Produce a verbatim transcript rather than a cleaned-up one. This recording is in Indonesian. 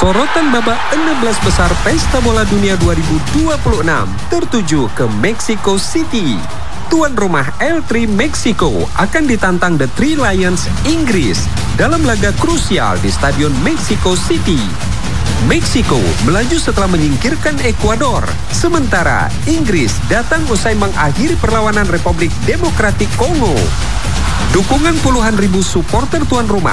Sorotan babak enam belas besar Pesta Bola Dunia dua ribu dua puluh enam tertuju ke Mexico City. Tuan rumah L tiga Meksiko akan ditantang The Three Lions Inggris dalam laga krusial di Stadion Mexico City. Meksiko melaju setelah menyingkirkan Ekuador, sementara Inggris datang usai mengakhiri perlawanan Republik Demokratik Kongo. Dukungan puluhan ribu supporter tuan rumah